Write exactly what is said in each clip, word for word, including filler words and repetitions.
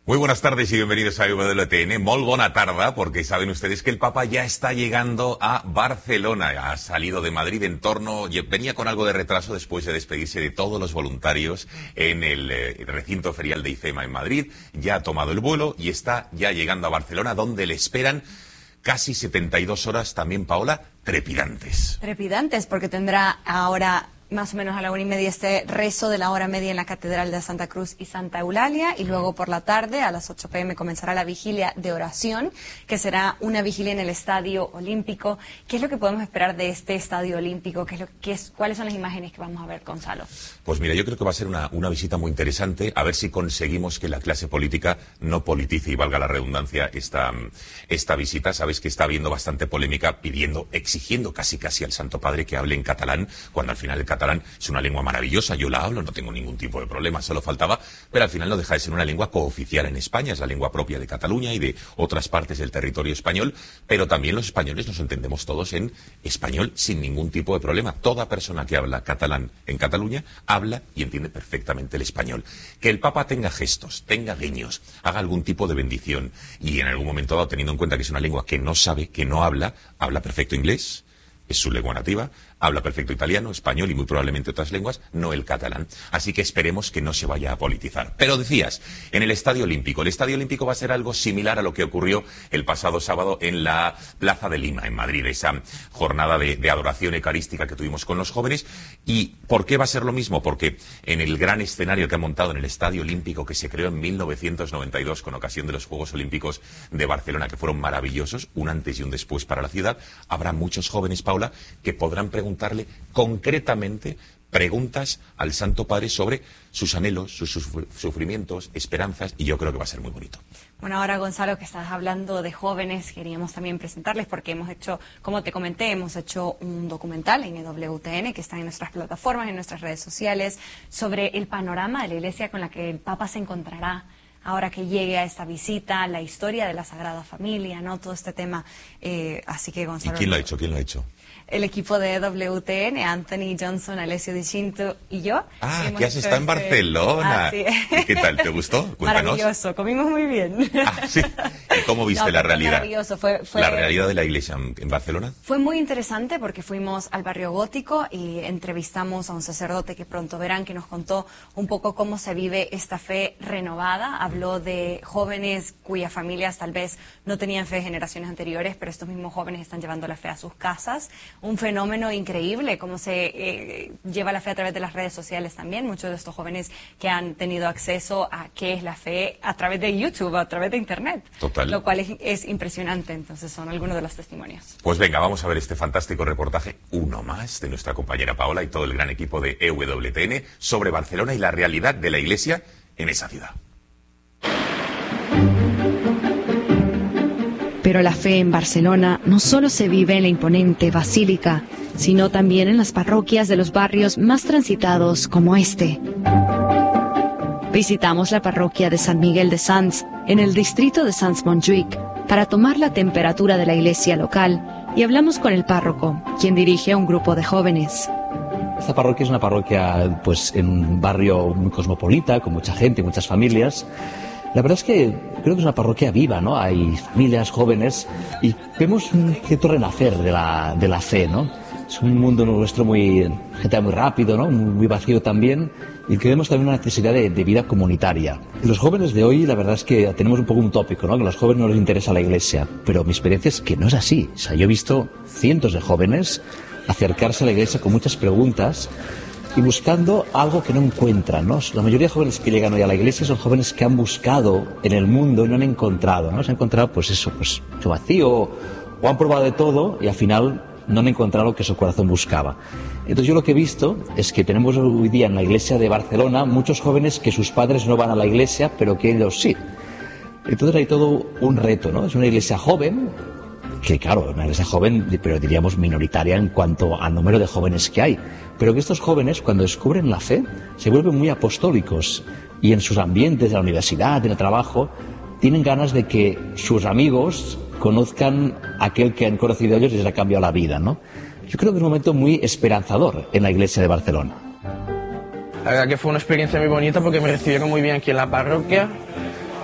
Muy buenas tardes y bienvenidos a E W T N. Molt bona tarda, porque saben ustedes que el Papa ya está llegando a Barcelona. Ha salido de Madrid en torno... Venía con algo de retraso después de despedirse de todos los voluntarios en el eh, recinto ferial de IFEMA en Madrid. Ya ha tomado el vuelo y está ya llegando a Barcelona, donde le esperan casi setenta y dos horas también, Paola, trepidantes. Trepidantes, porque tendrá ahora... más o menos a la una y media este rezo de la hora media en la Catedral de Santa Cruz y Santa Eulalia, y luego por la tarde a las ocho pm comenzará la vigilia de oración, que será una vigilia en el Estadio Olímpico. ¿Qué es lo que podemos esperar de este Estadio Olímpico? ¿Qué es lo, qué es, ¿Cuáles son las imágenes que vamos a ver, Gonzalo? Pues mira, yo creo que va a ser una, una visita muy interesante, a ver si conseguimos que la clase política no politice, y valga la redundancia, esta, esta visita. Sabes que está habiendo bastante polémica pidiendo, exigiendo casi casi al Santo Padre que hable en catalán, cuando al final el catalán es una lengua maravillosa, yo la hablo, no tengo ningún tipo de problema, solo faltaba, pero al final no deja de ser una lengua cooficial en España, es la lengua propia de Cataluña y de otras partes del territorio español, pero también los españoles nos entendemos todos en español sin ningún tipo de problema. Toda persona que habla catalán en Cataluña habla y entiende perfectamente el español. Que el Papa tenga gestos, tenga guiños, haga algún tipo de bendición y en algún momento dado, teniendo en cuenta que es una lengua que no sabe, que no habla, habla perfecto inglés, es su lengua nativa, habla perfecto italiano, español y muy probablemente otras lenguas, no el catalán. Así que esperemos que no se vaya a politizar. Pero decías, en el Estadio Olímpico. El Estadio Olímpico va a ser algo similar a lo que ocurrió el pasado sábado en la Plaza de Lima, en Madrid, esa jornada de, de adoración eucarística que tuvimos con los jóvenes. ¿Y por qué va a ser lo mismo? Porque en el gran escenario que ha montado en el Estadio Olímpico, que se creó en mil novecientos noventa y dos con ocasión de los Juegos Olímpicos de Barcelona, que fueron maravillosos, un antes y un después para la ciudad, habrá muchos jóvenes, Paula, que podrán preguntarle concretamente preguntas al Santo Padre sobre sus anhelos, sus sufrimientos, esperanzas, y yo creo que va a ser muy bonito. Bueno, ahora, Gonzalo, que estás hablando de jóvenes, queríamos también presentarles, porque hemos hecho, como te comenté, hemos hecho un documental en E W T N, que está en nuestras plataformas, en nuestras redes sociales, sobre el panorama de la iglesia con la que el Papa se encontrará ahora que llegue a esta visita, la historia de la Sagrada Familia, ¿no? Todo este tema. Eh, así que, Gonzalo... ¿Y quién lo ha hecho? ¿Quién lo ha hecho? El equipo de E W T N, Anthony Johnson, Alessio Di Cinto y yo. Ah, que has estado en Barcelona. Ah, sí. ¿Y qué tal? ¿Te gustó? Cuéntanos. Maravilloso, comimos muy bien. Ah, sí. ¿Y cómo viste no, la realidad? Maravilloso. Fue, fue, ¿La realidad de la iglesia en Barcelona? Fue muy interesante porque fuimos al barrio gótico y entrevistamos a un sacerdote que pronto verán, que nos contó un poco cómo se vive esta fe renovada. Habló de jóvenes cuyas familias tal vez no tenían fe de generaciones anteriores, pero estos mismos jóvenes están llevando la fe a sus casas. Un fenómeno increíble, cómo se eh, lleva la fe a través de las redes sociales también. Muchos de estos jóvenes que han tenido acceso a qué es la fe a través de YouTube, a través de Internet. Total. Lo cual es, es impresionante. Entonces son algunos de los testimonios. Pues venga, vamos a ver este fantástico reportaje, uno más, de nuestra compañera Paola y todo el gran equipo de E W T N sobre Barcelona y la realidad de la iglesia en esa ciudad. Pero la fe en Barcelona no solo se vive en la imponente basílica, sino también en las parroquias de los barrios más transitados como este. Visitamos la parroquia de San Miguel de Sants, en el distrito de Sants-Montjuïc, para tomar la temperatura de la iglesia local y hablamos con el párroco, quien dirige a un grupo de jóvenes. Esta parroquia es una parroquia pues en un barrio muy cosmopolita, con mucha gente, muchas familias. La verdad es que creo que es una parroquia viva, ¿no? Hay familias, jóvenes, y vemos un cierto renacer de la, de la fe, ¿no? Es un mundo nuestro muy, gente muy rápido, ¿no? Muy vacío también, y que vemos también una necesidad de, de vida comunitaria. Los jóvenes de hoy, la verdad es que tenemos un poco un tópico, ¿no? Que a los jóvenes no les interesa la iglesia, pero mi experiencia es que no es así. O sea, yo he visto cientos de jóvenes acercarse a la iglesia con muchas preguntas y buscando algo que no encuentran, ¿no? La mayoría de jóvenes que llegan hoy a la iglesia son jóvenes que han buscado en el mundo y no han encontrado, ¿no? Se han encontrado, pues eso, pues mucho vacío, o han probado de todo y al final no han encontrado lo que su corazón buscaba. Entonces yo lo que he visto es que tenemos hoy día en la iglesia de Barcelona muchos jóvenes que sus padres no van a la iglesia, pero que ellos sí. Entonces hay todo un reto, ¿no? Es una iglesia joven, que claro, una iglesia joven, pero diríamos minoritaria en cuanto al número de jóvenes que hay, pero que estos jóvenes cuando descubren la fe se vuelven muy apostólicos y en sus ambientes, de la universidad, en el trabajo, tienen ganas de que sus amigos conozcan a aquel que han conocido ellos y les ha cambiado la vida, ¿no? Yo creo que es un momento muy esperanzador en la iglesia de Barcelona. La verdad que fue una experiencia muy bonita porque me recibieron muy bien aquí en la parroquia.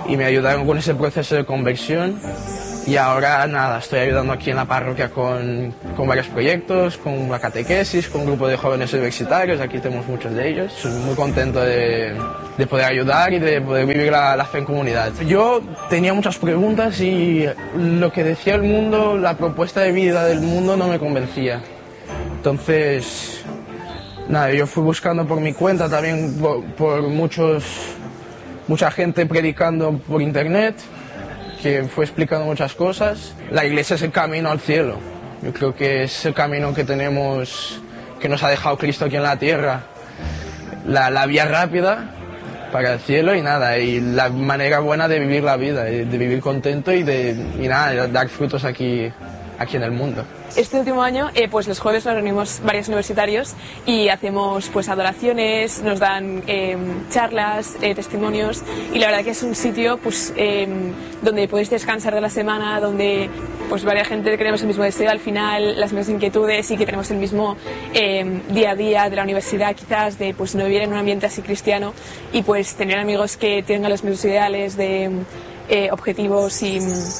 y me ayudaron con ese proceso de conversión. Y ahora nada, estoy ayudando aquí en la parroquia con, con varios proyectos, con la catequesis, con un grupo de jóvenes universitarios, aquí tenemos muchos de ellos. Estoy muy contento de, de poder ayudar y de poder vivir la, la fe en comunidad. Yo tenía muchas preguntas y lo que decía el mundo, la propuesta de vida del mundo no me convencía. Entonces, nada, yo fui buscando por mi cuenta, también por, por muchos, mucha gente predicando por internet, que fue explicando muchas cosas. La iglesia es el camino al cielo. Yo creo que es el camino que tenemos, que nos ha dejado Cristo aquí en la tierra. La, la vía rápida para el cielo y nada, y la manera buena de vivir la vida, de vivir contento y de y nada, de dar frutos aquí, aquí en el mundo. Este último año, eh, pues los jueves nos reunimos varios universitarios y hacemos pues adoraciones, nos dan eh, charlas, eh, testimonios, y la verdad que es un sitio pues eh, donde podéis descansar de la semana, donde pues varias gente que tenemos el mismo deseo al final, las mismas inquietudes, y que tenemos el mismo eh, día a día de la universidad, quizás de pues no vivir en un ambiente así cristiano, y pues tener amigos que tengan los mismos ideales de eh, objetivos y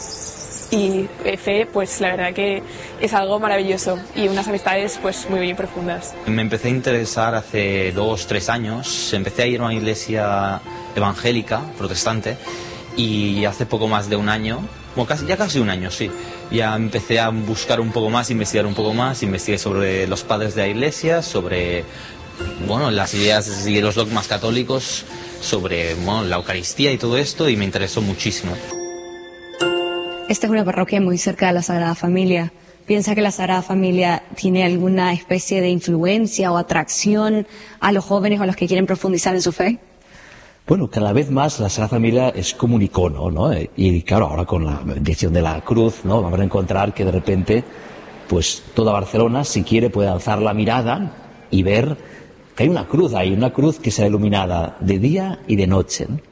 y fe, pues la verdad que es algo maravilloso y unas amistades pues muy bien profundas. Me empecé a interesar hace dos, tres años, empecé a ir a una iglesia evangélica, protestante, y hace poco más de un año, bueno, casi, ya casi un año, sí, ya empecé a buscar un poco más, investigar un poco más, investigué sobre los padres de la iglesia, sobre, bueno, las ideas y los dogmas católicos, sobre, bueno, la Eucaristía y todo esto, y me interesó muchísimo. Esta es una parroquia muy cerca de la Sagrada Familia. ¿Piensa que la Sagrada Familia tiene alguna especie de influencia o atracción a los jóvenes o a los que quieren profundizar en su fe? Bueno, cada vez más la Sagrada Familia es como un icono, ¿no? Y claro, ahora con la bendición de la cruz, ¿no? Vamos a encontrar que de repente, pues toda Barcelona, si quiere, puede alzar la mirada y ver que hay una cruz ahí, una cruz que será iluminada de día y de noche, ¿no?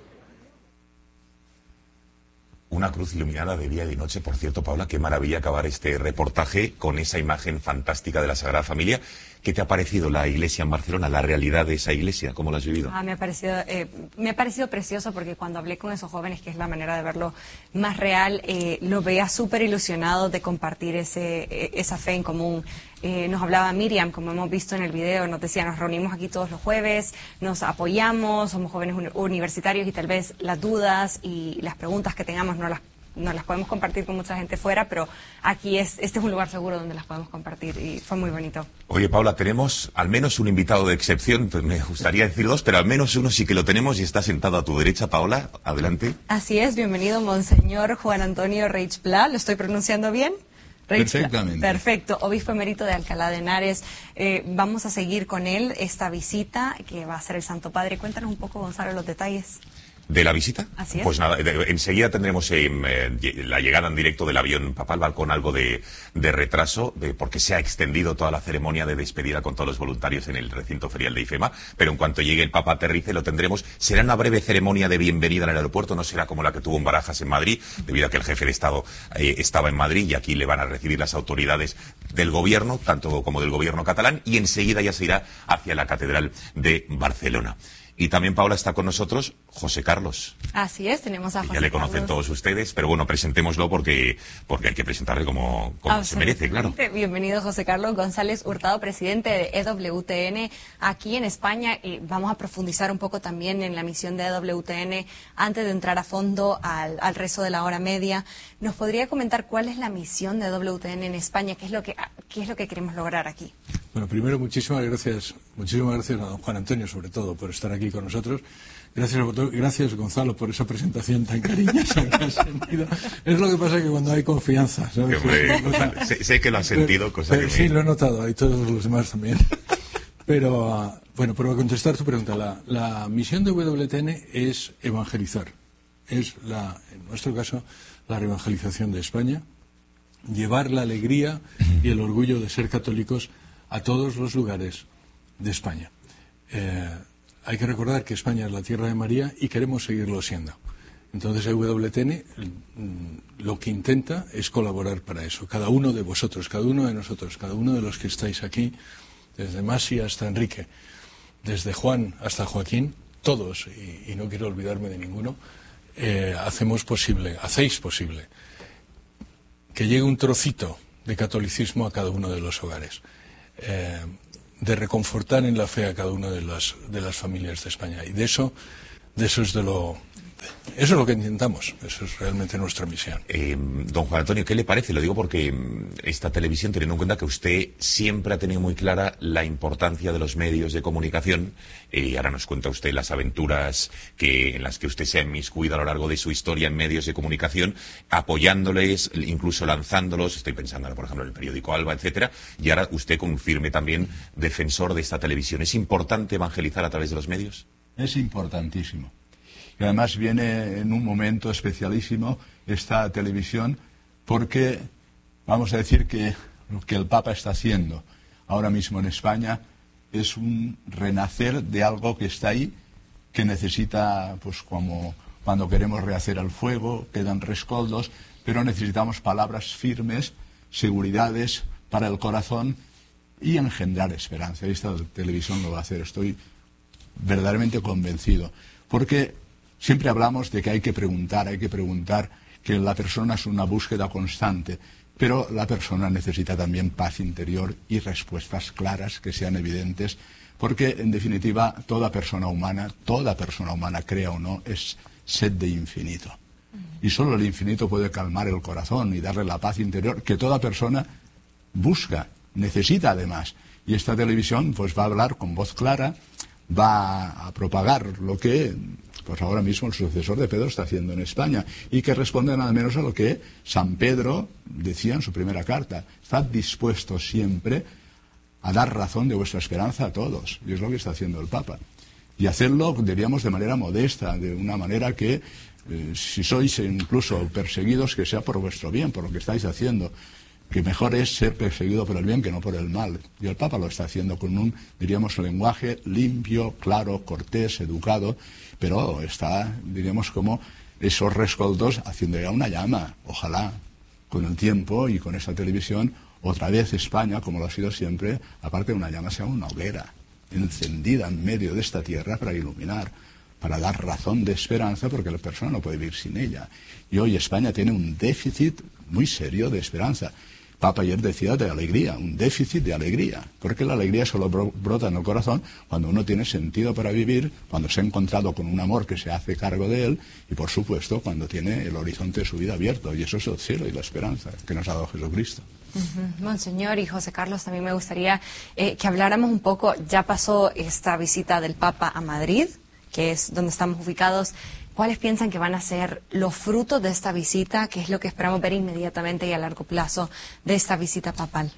Una cruz iluminada de día y de noche. Por cierto, Paula, qué maravilla acabar este reportaje con esa imagen fantástica de la Sagrada Familia. ¿Qué te ha parecido la iglesia en Barcelona, la realidad de esa iglesia? ¿Cómo la has vivido? Ah, me ha parecido, eh, me ha parecido precioso, porque cuando hablé con esos jóvenes, que es la manera de verlo más real, eh, lo veía súper ilusionado de compartir ese, eh, esa fe en común. Eh, nos hablaba Miriam, como hemos visto en el video, nos decía, nos reunimos aquí todos los jueves, nos apoyamos, somos jóvenes uni- universitarios y tal vez las dudas y las preguntas que tengamos no las no las podemos compartir con mucha gente fuera, pero aquí es este es un lugar seguro donde las podemos compartir, y fue muy bonito. Oye, Paula, tenemos al menos un invitado de excepción, me gustaría decir dos, pero al menos uno sí que lo tenemos y está sentado a tu derecha. Paola, adelante. Así es, bienvenido Monseñor Juan Antonio Reig Pla, ¿lo estoy pronunciando bien? Perfectamente. Perfecto, obispo emérito de Alcalá de Henares. Eh, vamos a seguir con él esta visita que va a hacer el Santo Padre. Cuéntanos un poco, Gonzalo, los detalles. ¿De la visita? Así es. Pues nada, de, enseguida tendremos eh, eh, la llegada en directo del avión papal, va con algo de, de retraso, de, porque se ha extendido toda la ceremonia de despedida con todos los voluntarios en el recinto ferial de IFEMA, pero en cuanto llegue el Papa aterrice lo tendremos. Será una breve ceremonia de bienvenida en el aeropuerto, no será como la que tuvo en Barajas en Madrid, debido a que el jefe de Estado eh, estaba en Madrid, y aquí le van a recibir las autoridades del gobierno, tanto como del gobierno catalán, y enseguida ya se irá hacia la Catedral de Barcelona. Y también, Paula, está con nosotros José Carlos. Así es, tenemos a José Ya le conocen Carlos. todos ustedes, pero bueno, presentémoslo porque, porque hay que presentarle como, como se merece, claro. Bienvenido, José Carlos González Hurtado, presidente de E W T N aquí en España. Y vamos a profundizar un poco también en la misión de E W T N antes de entrar a fondo al, al resto de la hora media. ¿Nos podría comentar cuál es la misión de E W T N en España? ¿Qué es lo que, qué es lo que queremos lograr aquí? Bueno, primero, muchísimas gracias, muchísimas gracias a don Juan Antonio, sobre todo, por estar aquí con nosotros. Gracias, a vosotros, gracias, Gonzalo, por esa presentación tan cariñosa que has sentido. Es lo que pasa que cuando hay confianza, ¿sabes? Hombre, Gonzalo, sé, sé que lo has sentido, cosa pero, que sí, me... lo he notado, y todos los demás también. Pero, uh, bueno, para contestar tu pregunta, la, la misión de E W T N es evangelizar. Es, la, en nuestro caso, la reevangelización de España, llevar la alegría y el orgullo de ser católicos a todos los lugares de España. Eh, hay que recordar que España es la tierra de María y queremos seguirlo siendo. Entonces, E W T N lo que intenta es colaborar para eso. Cada uno de vosotros, cada uno de nosotros, cada uno de los que estáis aquí, desde Masi hasta Enrique, desde Juan hasta Joaquín, todos, y, y no quiero olvidarme de ninguno, eh, hacemos posible, hacéis posible, que llegue un trocito de catolicismo a cada uno de los hogares, eh, de reconfortar en la fe a cada una de las, de las familias de España. Y de eso, de eso es de lo... Eso es lo que intentamos, eso es realmente nuestra misión. Eh, don Juan Antonio, ¿qué le parece? Lo digo porque esta televisión, teniendo en cuenta que usted siempre ha tenido muy clara la importancia de los medios de comunicación, y eh, ahora nos cuenta usted las aventuras que, en las que usted se ha inmiscuido a lo largo de su historia en medios de comunicación, apoyándoles, incluso lanzándolos, estoy pensando ahora, por ejemplo, en el periódico Alba, etcétera, y ahora usted como un firme también defensor de esta televisión. ¿Es importante evangelizar a través de los medios? Es importantísimo. Y además viene en un momento especialísimo esta televisión porque vamos a decir que lo que el Papa está haciendo ahora mismo en España es un renacer de algo que está ahí, que necesita, pues como cuando queremos rehacer el fuego, quedan rescoldos, pero necesitamos palabras firmes, seguridades para el corazón y engendrar esperanza. Y esta televisión lo va a hacer, estoy verdaderamente convencido. Porque siempre hablamos de que hay que preguntar, hay que preguntar, que la persona es una búsqueda constante, pero la persona necesita también paz interior y respuestas claras que sean evidentes, porque en definitiva toda persona humana, toda persona humana, crea o no, es sed de infinito. Y solo el infinito puede calmar el corazón y darle la paz interior que toda persona busca, necesita además. Y esta televisión pues va a hablar con voz clara, va a propagar lo que pues ahora mismo el sucesor de Pedro está haciendo en España y que responde nada menos a lo que San Pedro decía en su primera carta: estad dispuestos siempre a dar razón de vuestra esperanza a todos, y es lo que está haciendo el Papa, y hacerlo, diríamos, de manera modesta, de una manera que eh, si sois incluso perseguidos, que sea por vuestro bien, por lo que estáis haciendo, que mejor es ser perseguido por el bien que no por el mal. Y el Papa lo está haciendo con un, diríamos, lenguaje limpio, claro, cortés, educado, pero está, diríamos, como esos rescoldos haciendo ya una llama. Ojalá, con el tiempo y con esa televisión, otra vez España, como lo ha sido siempre, aparte de una llama, sea una hoguera encendida en medio de esta tierra para iluminar, para dar razón de esperanza, porque la persona no puede vivir sin ella. Y hoy España tiene un déficit muy serio de esperanza. Papa ayer decía de alegría, un déficit de alegría, porque la alegría solo brota en el corazón cuando uno tiene sentido para vivir, cuando se ha encontrado con un amor que se hace cargo de él y, por supuesto, cuando tiene el horizonte de su vida abierto, y eso es el cielo y la esperanza que nos ha dado Jesucristo. Uh-huh. Monseñor y José Carlos, también me gustaría eh, que habláramos un poco, ya pasó esta visita del Papa a Madrid, que es donde estamos ubicados. ¿Cuáles piensan que van a ser los frutos de esta visita? ¿Qué es lo que esperamos ver inmediatamente y a largo plazo de esta visita papal?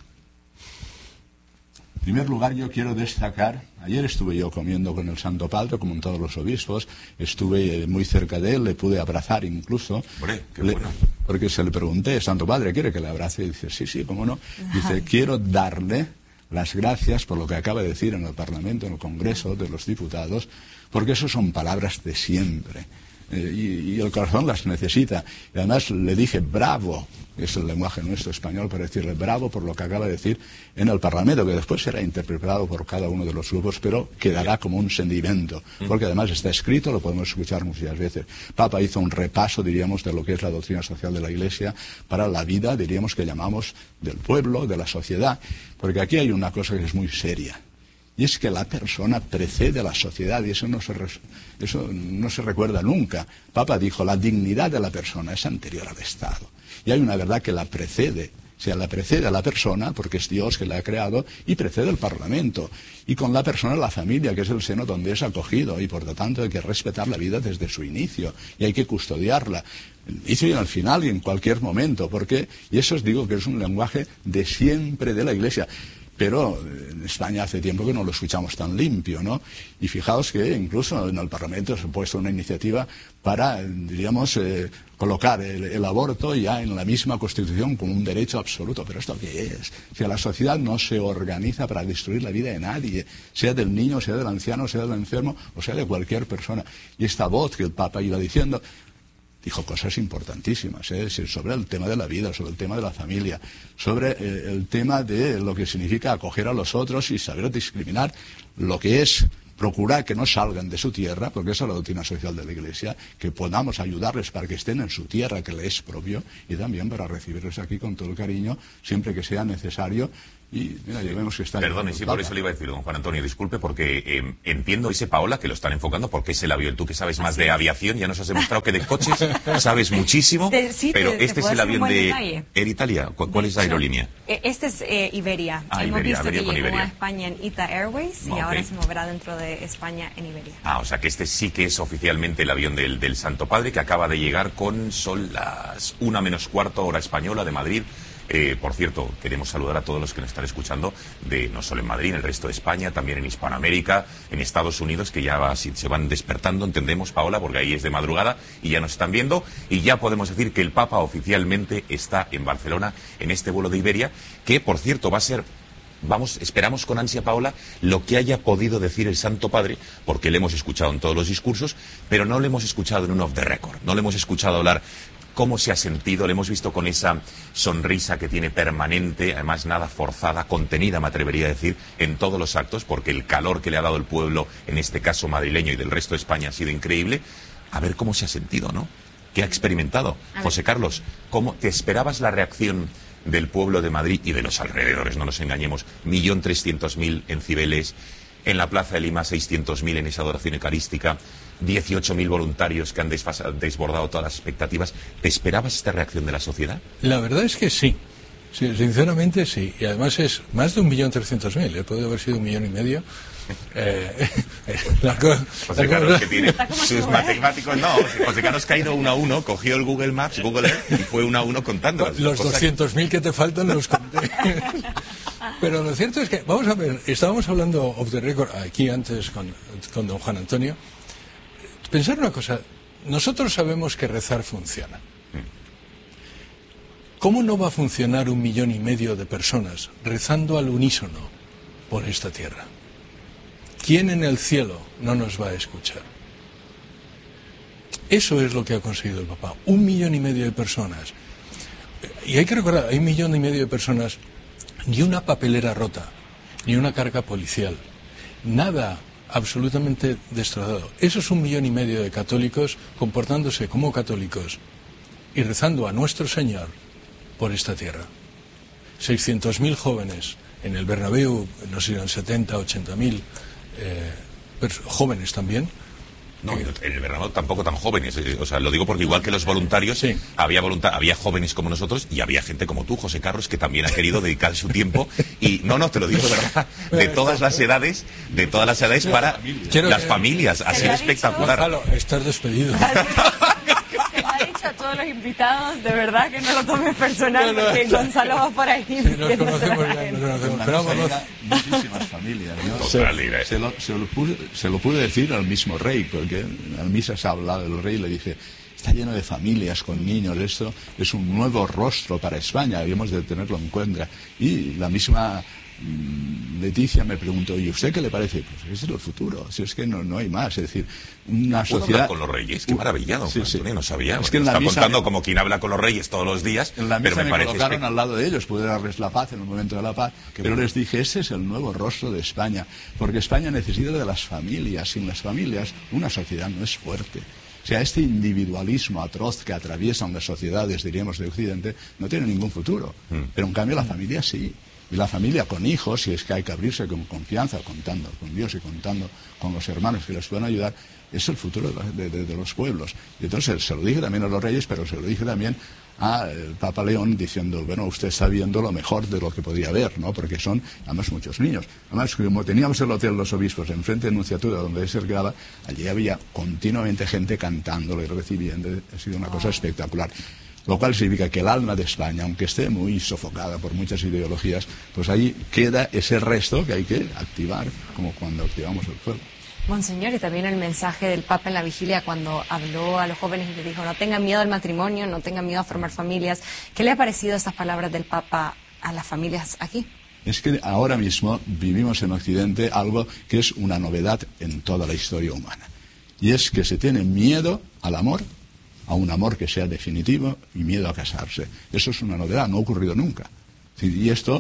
En primer lugar, yo quiero destacar, ayer estuve yo comiendo con el Santo Padre, como en todos los obispos, estuve muy cerca de él, le pude abrazar incluso. Hombre, qué le, bueno. Porque se le pregunté, Santo Padre, ¿quiere que le abrace? Y dice, sí, sí, cómo no. Dice, quiero darle las gracias por lo que acaba de decir en el Parlamento, en el Congreso de los Diputados, porque eso son palabras de siempre. Eh, y, y el corazón las necesita. Y además le dije bravo, es el lenguaje nuestro español para decirle bravo por lo que acaba de decir en el Parlamento, que después será interpretado por cada uno de los grupos, pero quedará como un sentimiento, porque además está escrito, lo podemos escuchar muchas veces. Papa hizo un repaso, diríamos, de lo que es la doctrina social de la Iglesia para la vida, diríamos, que llamamos del pueblo, de la sociedad, porque aquí hay una cosa que es muy seria. Y es que la persona precede a la sociedad, y eso no se, eso no se recuerda nunca. Papa dijo, la dignidad de la persona es anterior al Estado. Y hay una verdad que la precede. O sea, la precede a la persona, porque es Dios que la ha creado, y precede al Parlamento. Y con la persona la familia, que es el seno donde es acogido, y por lo tanto hay que respetar la vida desde su inicio, y hay que custodiarla. El inicio y al final y en cualquier momento, porque, y eso os digo que es un lenguaje de siempre de la Iglesia. Pero en España hace tiempo que no lo escuchamos tan limpio, ¿no? Y fijaos que incluso en el Parlamento se ha puesto una iniciativa para, diríamos, eh, colocar el, el aborto ya en la misma Constitución como un derecho absoluto. ¿Pero esto qué es? O sea, la sociedad no se organiza para destruir la vida de nadie, sea del niño, sea del anciano, sea del enfermo, o sea de cualquier persona. Y esta voz que el Papa iba diciendo, dijo cosas importantísimas, ¿eh? Sobre el tema de la vida, sobre el tema de la familia, sobre eh, el tema de lo que significa acoger a los otros y saber discriminar lo que es procurar que no salgan de su tierra, porque esa es la doctrina social de la Iglesia, que podamos ayudarles para que estén en su tierra, que les es propio, y también para recibirles aquí con todo el cariño, siempre que sea necesario. Y mira, ya vemos que está... Perdone, sí, por eso le iba a decir, don Juan Antonio, disculpe, porque eh, entiendo ese Paola que lo están enfocando, porque es el avión. Tú que sabes más de aviación, ya nos has demostrado que de coches sabes muchísimo, Te- sí, pero te- te este es puedo el hacer un avión buen de detalle. Air Italia. ¿Cu- ¿Cuál es la aerolínea? Eh, Este es eh, Iberia. Ah, Hemos Iberia, visto Iberia que con llegó Iberia. a España en Ita Airways y Ah, ok. ahora se moverá dentro de España en Iberia. Ah, o sea que este sí que es oficialmente el avión del, del Santo Padre, que acaba de llegar con, son las una menos cuarto hora española de Madrid. Eh, por cierto, queremos saludar a todos los que nos están escuchando, de no solo en Madrid, en el resto de España, también en Hispanoamérica, en Estados Unidos, que ya va- se van despertando, entendemos, Paola, porque ahí es de madrugada y ya nos están viendo, y ya podemos decir que el Papa oficialmente está en Barcelona, en este vuelo de Iberia, que, por cierto, va a ser... Vamos, esperamos con ansia, Paola, lo que haya podido decir el Santo Padre, porque le hemos escuchado en todos los discursos, pero no le hemos escuchado en un off the record, no le hemos escuchado hablar cómo se ha sentido, le hemos visto con esa sonrisa que tiene permanente, además nada forzada, contenida, me atrevería a decir, en todos los actos, porque el calor que le ha dado el pueblo, en este caso madrileño y del resto de España, ha sido increíble. A ver cómo se ha sentido, ¿no? ¿Qué ha experimentado? José Carlos, ¿cómo te esperabas la reacción del pueblo de Madrid y de los alrededores, no nos engañemos? Millón trescientos mil en Cibeles, en la Plaza de Lima seiscientos mil en esa adoración eucarística, dieciocho mil voluntarios que han desfasa- desbordado todas las expectativas. ¿Te esperabas esta reacción de la sociedad? La verdad es que sí. Sí, sinceramente sí. Y además es más de un millón trescientos mil. ¿eh? Puede haber sido un millón y medio. Eh, la co- José la Carlos, cosa- que tiene sus matemáticos, no. José Carlos que ha ido uno a uno, cogió el Google Maps, Google Earth, y fue uno a uno contando. Los doscientos mil que te faltan los conté. Pero lo cierto es que, vamos a ver, estábamos hablando off the record aquí antes con, con don Juan Antonio. Pensar una cosa, nosotros sabemos que rezar funciona. ¿Cómo no va a funcionar un millón y medio de personas rezando al unísono por esta tierra? ¿Quién en el cielo no nos va a escuchar? Eso es lo que ha conseguido el Papa. Un millón y medio de personas. Y hay que recordar, hay un millón y medio de personas, ni una papelera rota, ni una carga policial, nada absolutamente destrozado. Eso es un millón y medio de católicos comportándose como católicos y rezando a nuestro Señor por esta tierra. seiscientos mil jóvenes en el Bernabéu, no sé, eran setenta, ochenta mil eh, jóvenes también. No, en el Bernabéu tampoco tan jóvenes. eh, O sea, lo digo porque igual que los voluntarios, Sí. había volunta- había jóvenes como nosotros y había gente como tú, José Carlos, que también ha querido dedicar su tiempo. Y no, no, te lo digo de verdad, de todas las edades, de todas las edades para Quiero las que- familias. Ha Se sido lo ha dicho. espectacular. Gonzalo, estás despedido. Se lo ha dicho a todos los invitados, de verdad que no lo tomes personal, No, no, porque no. Gonzalo va por ahí. Sí, nos metiéndose conocemos a ya, él. nos conocemos. Con la Pero mesa vamos, era muchísimas familias, ¿no? Total, mira. Se lo, se, lo pude, se lo pude decir al mismo rey, porque en la misa se ha hablado del rey, le dije, está lleno de familias con niños, esto es un nuevo rostro para España, habíamos de tenerlo en cuenta. Y la misma mm, Leticia me preguntó, ¿y usted qué le parece? Pues ese es el futuro, si es que no, no hay más, es decir, una ¿Puedo sociedad... hablar con los reyes? Qué maravillado, Sí, Juan sí. Antonio, no sabía. Es que en la Está misa contando me- como quien habla con los reyes todos los días, En la pero misa me me, parece colocaron espe- al lado de ellos, pude darles la paz en el momento de la paz, pero bueno. les dije, ese es el nuevo rostro de España, porque España necesita de las familias, sin las familias una sociedad no es fuerte. O sea, este individualismo atroz que atraviesan las sociedades, diríamos, de Occidente, no tiene ningún futuro. Mm. Pero en cambio la familia sí. Y la familia con hijos, si es que hay que abrirse con confianza, contando con Dios y contando con los hermanos que les pueden ayudar, es el futuro de, la- de- de- de los pueblos. Y entonces se lo dije también a los reyes, pero se lo dije también al Papa León, diciendo, bueno, usted está viendo lo mejor de lo que podía ver, ¿no? Porque son, además, muchos niños. Además, como teníamos el Hotel Los Obispos enfrente de Nunciatura, donde él se quedaba, allí había continuamente gente cantándolo y recibiendo. Ha sido una cosa espectacular. Lo cual significa que el alma de España, aunque esté muy sofocada por muchas ideologías, pues ahí queda ese resto que hay que activar, como cuando activamos el fuego. Monseñor, y también el mensaje del Papa en la vigilia cuando habló a los jóvenes y les dijo, no tengan miedo al matrimonio, no tengan miedo a formar familias. ¿Qué le ha parecido estas palabras del Papa a las familias aquí? Es que ahora mismo vivimos en Occidente algo que es una novedad en toda la historia humana. Y es que se tiene miedo al amor, a un amor que sea definitivo, y miedo a casarse. Eso es una novedad, no ha ocurrido nunca. Y esto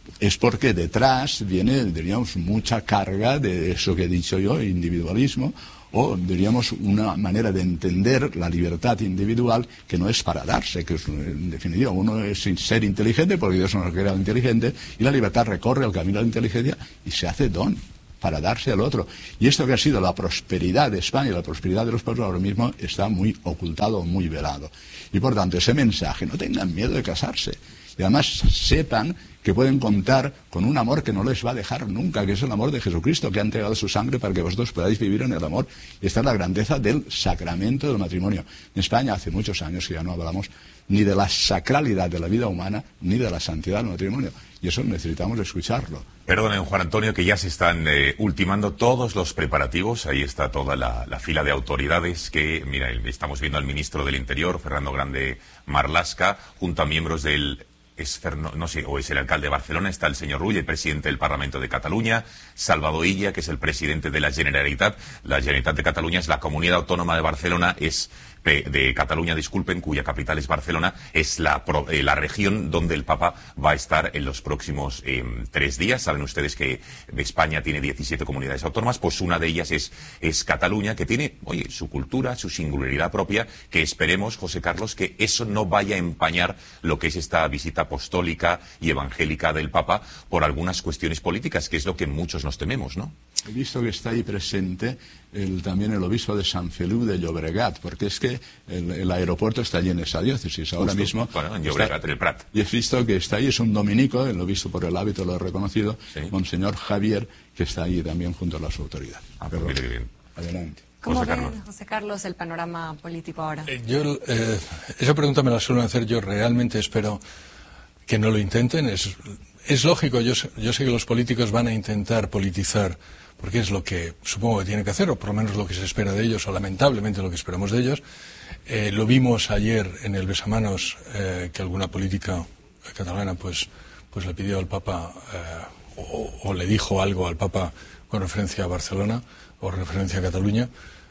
es porque detrás viene, diríamos, mucha carga de eso que he dicho yo, individualismo, o diríamos una manera de entender la libertad individual que no es para darse, que es, en definitiva, uno es ser inteligente porque Dios nos ha creado inteligente, y la libertad recorre el camino de la inteligencia y se hace don para darse al otro. Y esto que ha sido la prosperidad de España y la prosperidad de los pueblos ahora mismo está muy ocultado, muy velado. Y por tanto, ese mensaje, no tengan miedo de casarse. Y además sepan que pueden contar con un amor que no les va a dejar nunca, que es el amor de Jesucristo, que ha entregado su sangre para que vosotros podáis vivir en el amor. Y esta es la grandeza del sacramento del matrimonio. En España hace muchos años que ya no hablamos ni de la sacralidad de la vida humana, ni de la santidad del matrimonio. Y eso necesitamos escucharlo. Perdonen, Juan Antonio, que ya se están eh, ultimando todos los preparativos. Ahí está toda la, la fila de autoridades que, mira, estamos viendo al ministro del Interior, Fernando Grande Marlaska, junto a miembros del... Es, no sé, o es el alcalde de Barcelona, está el señor Rull, el presidente del Parlamento de Cataluña, Salvador Illa, que es el presidente de la Generalitat. La Generalitat de Cataluña es la comunidad autónoma de Barcelona, es de Cataluña, disculpen, cuya capital es Barcelona, es la, eh, la región donde el Papa va a estar en los próximos eh, tres días. Saben ustedes que España tiene diecisiete comunidades autónomas, pues una de ellas es, es Cataluña, que tiene, oye, su cultura, su singularidad propia, que esperemos, José Carlos, que eso no vaya a empañar lo que es esta visita apostólica y evangélica del Papa por algunas cuestiones políticas, que es lo que muchos nos tememos, ¿no? He visto que está ahí presente el, también el obispo de San Feliu de Llobregat, porque es que el, el aeropuerto está allí en esa diócesis ahora Justo, mismo. Bueno, en Llobregat, en el Prat. Y he visto que está ahí, es un dominico, el obispo por el hábito lo he reconocido, sí. Monseñor Javier, que está ahí también junto a las autoridades. Ah, pues mire bien. Adelante. ¿Cómo José ve, Carlos. José Carlos, el panorama político ahora? Eh, yo, eh, esa pregunta me la suelo hacer, yo realmente espero que no lo intenten. Es, es lógico, yo, yo sé que los políticos van a intentar politizar, porque es lo que supongo que tienen que hacer, o por lo menos lo que se espera de ellos, o lamentablemente lo que esperamos de ellos. Eh, lo vimos ayer en el besamanos, eh, que alguna política catalana pues, pues le pidió al Papa, eh, o, o le dijo algo al Papa con referencia a Barcelona, o referencia a Cataluña.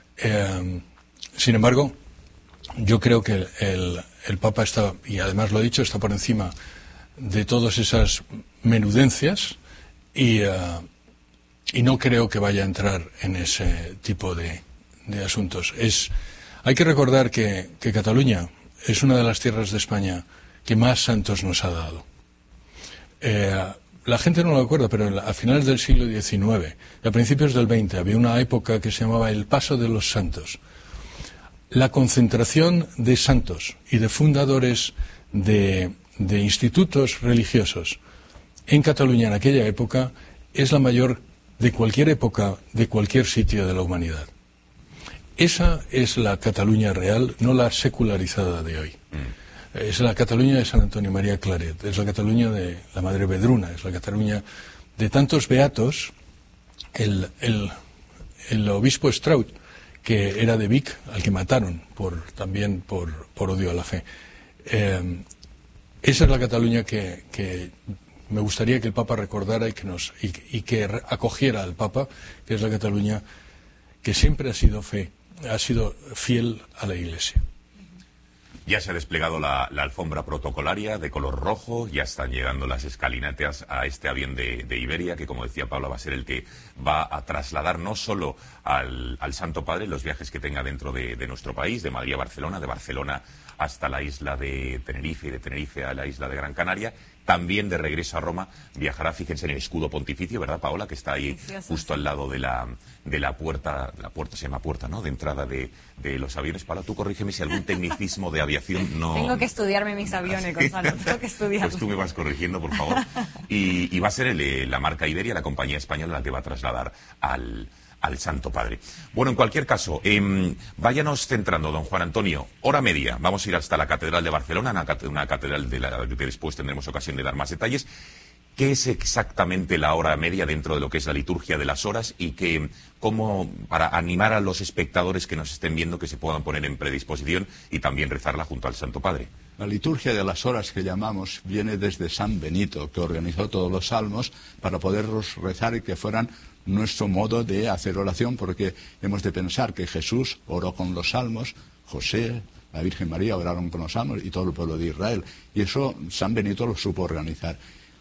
Eh, sin embargo, yo creo que el, el, el Papa está, y además lo he dicho, está por encima de todas esas menudencias, y... Uh, Y no creo que vaya a entrar en ese tipo de, de asuntos. Es, hay que recordar que, que Cataluña es una de las tierras de España que más santos nos ha dado. Eh, la gente no lo recuerda, pero a finales del siglo diecinueve y a principios del veinte había una época que se llamaba el Paso de los Santos. La concentración de santos y de fundadores de, de institutos religiosos en Cataluña en aquella época es la mayor de cualquier época, de cualquier sitio de la humanidad. Esa es la Cataluña real, no la secularizada de hoy. Mm. Es la Cataluña de San Antonio María Claret, es la Cataluña de la Madre Vedruna, es la Cataluña de tantos beatos. El, el, el obispo Straut, que era de Vic, al que mataron por, también por, por odio a la fe. Eh, esa es la Cataluña que... que me gustaría que el Papa recordara y que, nos, y, y que acogiera al Papa, que es la Cataluña que siempre ha sido fe, ha sido fiel a la Iglesia. Ya se ha desplegado la, la alfombra protocolaria de color rojo, ya están llegando las escalinatas a este avión de, de Iberia, que como decía Paula va a ser el que va a trasladar no solo al, al Santo Padre los viajes que tenga dentro de, de nuestro país, de Madrid a Barcelona, de Barcelona hasta la isla de Tenerife y de Tenerife a la isla de Gran Canaria. También de regreso a Roma viajará, fíjense, en el escudo pontificio, ¿verdad, Paola? Que está ahí justo al lado de la, de la puerta, la puerta se llama puerta, ¿no?, de entrada de, de los aviones. Paola, tú corrígeme si algún tecnicismo de aviación no... Tengo que estudiarme mis aviones, Gonzalo, tengo que estudiarlos. Pues tú me vas corrigiendo, por favor. Y, y va a ser el, la marca Iberia, la compañía española, la que va a trasladar al... al Santo Padre. Bueno, en cualquier caso, eh, váyanos centrando, don Juan Antonio. Hora media. Vamos a ir hasta la Catedral de Barcelona, una, una catedral de la que después tendremos ocasión de dar más detalles. ¿Qué es exactamente la hora media dentro de lo que es la liturgia de las horas y que, cómo, para animar a los espectadores que nos estén viendo, que se puedan poner en predisposición y también rezarla junto al Santo Padre? La liturgia de las horas que llamamos viene desde San Benito, que organizó todos los salmos para poderlos rezar y que fueran nuestro modo de hacer oración, porque hemos de pensar que Jesús oró con los salmos, José, la Virgen María oraron con los salmos y todo el pueblo de Israel. Y eso San Benito lo supo organizar.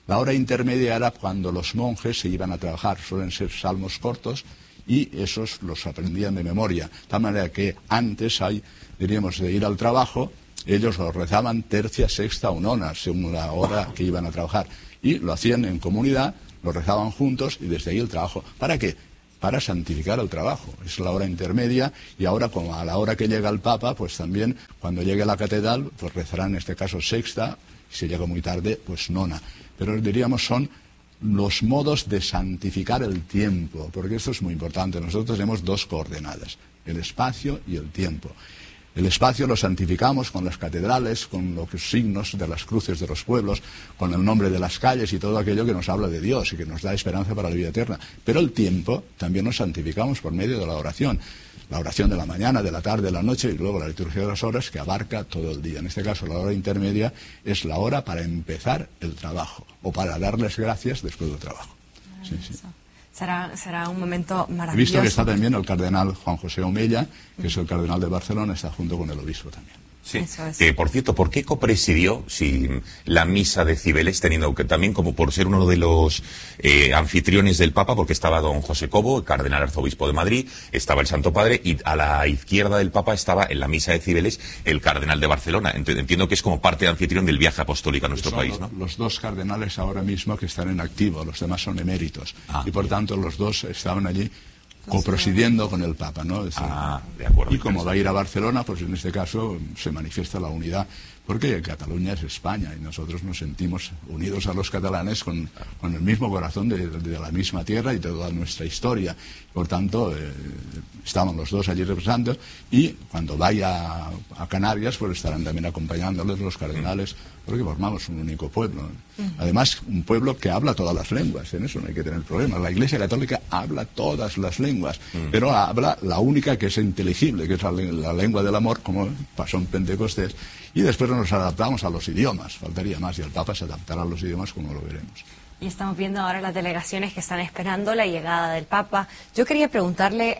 La hora intermedia era cuando los monjes se iban a trabajar, suelen ser salmos cortos, y esos los aprendían de memoria. De tal manera que antes, hay, diríamos, de ir al trabajo, ellos lo rezaban tercia, sexta o nona, según la hora que iban a trabajar. Y lo hacían en comunidad, lo rezaban juntos y desde ahí el trabajo. ¿Para qué? Para santificar el trabajo. Es la hora intermedia y ahora, como a la hora que llega el Papa, pues también cuando llegue a la catedral, pues rezarán en este caso sexta, y si llega muy tarde, pues nona. Pero diríamos son los modos de santificar el tiempo, porque esto es muy importante. Nosotros tenemos dos coordenadas, el espacio y el tiempo. El espacio lo santificamos con las catedrales, con los signos de las cruces de los pueblos, con el nombre de las calles y todo aquello que nos habla de Dios y que nos da esperanza para la vida eterna. Pero el tiempo también lo santificamos por medio de la oración. La oración de la mañana, de la tarde, de la noche y luego la liturgia de las horas que abarca todo el día. En este caso, la hora intermedia es la hora para empezar el trabajo o para darles gracias después del trabajo. Sí, sí. Será, será un momento maravilloso. He visto que está también el cardenal Juan José Omella, que es el cardenal de Barcelona, está junto con el obispo también. Sí. Eh, por cierto, ¿por qué copresidió si la misa de Cibeles, teniendo que también como por ser uno de los eh, anfitriones del Papa, porque estaba don José Cobo, el cardenal arzobispo de Madrid, estaba el Santo Padre, y a la izquierda del Papa estaba en la misa de Cibeles el cardenal de Barcelona? Entiendo que es como parte de anfitrión del viaje apostólico a nuestro Son país, ¿no? Los dos cardenales ahora mismo que están en activo, los demás son eméritos, ah, y por bien. tanto los dos estaban allí copresidiendo con el Papa, ¿no? Es decir, ah, de acuerdo. y como va a ir a Barcelona, pues en este caso se manifiesta la unidad, porque Cataluña es España y nosotros nos sentimos unidos a los catalanes con, con el mismo corazón de, de la misma tierra y toda nuestra historia. Por tanto, eh, estaban los dos allí representando, y cuando vaya a, a Canarias, pues estarán también acompañándoles los cardenales, porque formamos un único pueblo. Además, un pueblo que habla todas las lenguas, en eso no hay que tener problema. La Iglesia Católica habla todas las lenguas, pero habla la única que es inteligible, que es la, la lengua del amor, como pasó en Pentecostés, y después nos adaptamos a los idiomas, faltaría más, y el Papa se adaptará a los idiomas, como lo veremos. Y estamos viendo ahora las delegaciones que están esperando la llegada del Papa. Yo quería preguntarle...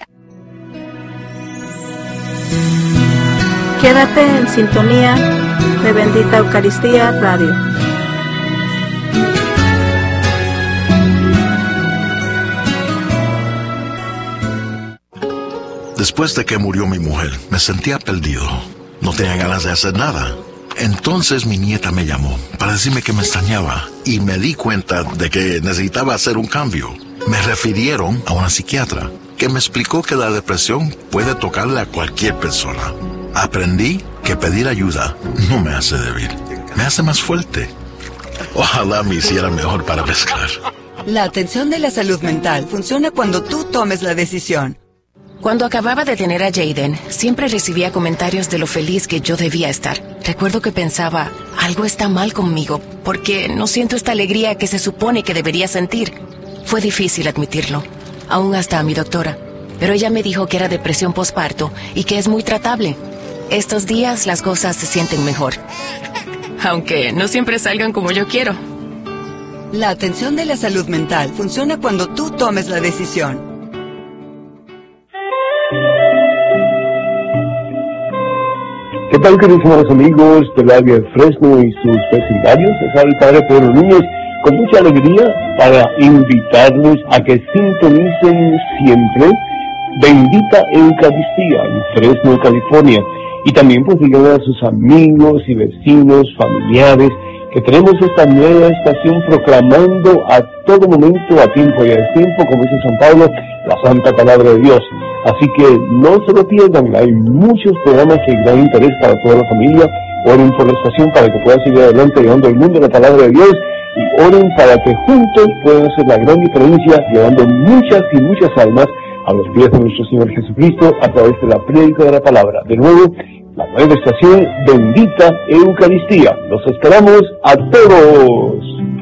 Quédate en sintonía de Bendita Eucaristía Radio. Después de que murió mi mujer, me sentía perdido. No tenía ganas de hacer nada. Entonces mi nieta me llamó para decirme que me extrañaba y me di cuenta de que necesitaba hacer un cambio. Me refirieron a una psiquiatra que me explicó que la depresión puede tocarle a cualquier persona. Aprendí que pedir ayuda no me hace débil, me hace más fuerte. Ojalá me hiciera mejor para pescar. La atención de la salud mental funciona cuando tú tomes la decisión. Cuando acababa de tener a Jaden, siempre recibía comentarios de lo feliz que yo debía estar. Recuerdo que pensaba, algo está mal conmigo, porque no siento esta alegría que se supone que debería sentir. Fue difícil admitirlo, aún hasta a mi doctora. Pero ella me dijo que era depresión posparto y que es muy tratable. Estos días las cosas se sienten mejor, aunque no siempre salgan como yo quiero. La atención de la salud mental funciona cuando tú tomes la decisión. ¿Qué tal, queridos amigos del área de Fresno y sus vecindarios? Es el Padre Pedro Núñez con mucha alegría para invitarlos a que sintonicen siempre Bendita Eucaristía en Fresno, California. Y también pues díganle a sus amigos y vecinos, familiares, que tenemos esta nueva estación proclamando a todo momento, a tiempo y a destiempo, como dice San Pablo, la Santa Palabra de Dios. Así que no se lo pierdan, hay muchos programas de gran interés para toda la familia. Oren por la estación para que pueda seguir adelante llevando al mundo la Palabra de Dios, y oren para que juntos puedan hacer la gran diferencia, llevando muchas y muchas almas a los pies de nuestro Señor Jesucristo a través de la prédica de la Palabra. De nuevo, la nueva estación Bendita Eucaristía. Los esperamos a todos.